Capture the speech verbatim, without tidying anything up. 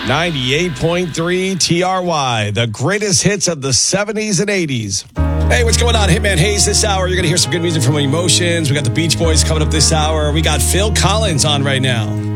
ninety-eight point three T R Y, the greatest hits of the seventies and eighties. Hey, what's going on? Hitman Hayes this hour. You're going to hear some good music from Emotions. We got the Beach Boys coming up this hour. We got Phil Collins on right now.